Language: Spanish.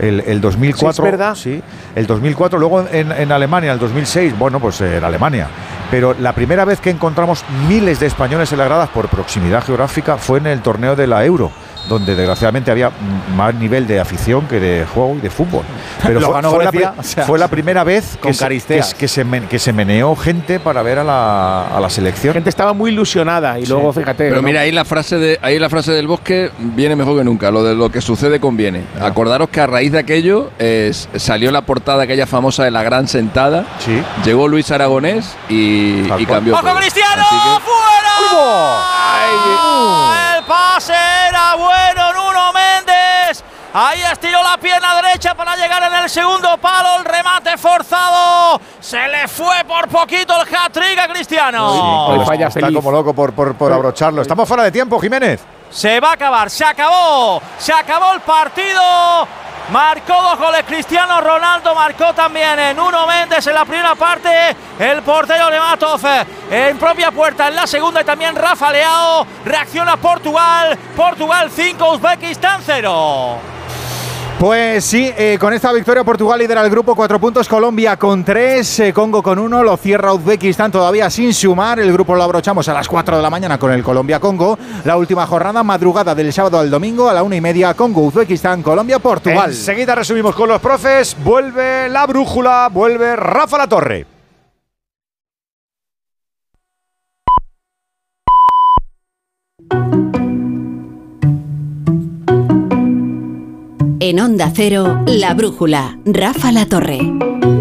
El 2004, sí, es verdad. Sí, el 2004, luego en Alemania, el 2006, bueno, pues en Alemania. Pero la primera vez que encontramos miles de españoles en las gradas por proximidad geográfica fue en el torneo de la Euro, donde desgraciadamente había más nivel de afición que de juego y de fútbol. Pero fue la primera vez que se meneó gente para ver a la selección. La gente estaba muy ilusionada y luego, fíjate. Pero ¿no? mira, ahí la frase del Bosque viene mejor que nunca. Lo de lo que sucede conviene. Acordaros que a raíz de aquello salió la portada aquella famosa de la gran sentada. Sí. Llegó Luis Aragonés y cambió. ¡Ojo, Cristiano! ¡Fuera! El pase era bueno, Nuno Méndez. Ahí estiró la pierna derecha para llegar en el segundo palo. El remate forzado. Se le fue por poquito el hat-trick a Cristiano. Está como loco por abrocharlo. Estamos fuera de tiempo, Jiménez. Se va a acabar, se acabó el partido. Marcó 2 goles Cristiano Ronaldo, marcó también Nuno Méndez en la primera parte, el portero Nematov en propia puerta en la segunda y también Rafa Leao. Reacciona Portugal 5, Uzbekistán 0. Pues sí, con esta victoria Portugal lidera el grupo, 4 puntos, Colombia con 3, Congo con 1, lo cierra Uzbekistán todavía sin sumar. El grupo lo abrochamos a las 4 de la mañana con el Colombia-Congo. La última jornada, madrugada del sábado al domingo a la 1:30, Congo, Uzbekistán, Colombia, Portugal. Enseguida resumimos con los profes, vuelve la brújula, vuelve Rafa Latorre. En Onda Cero, La Brújula, Rafa Latorre.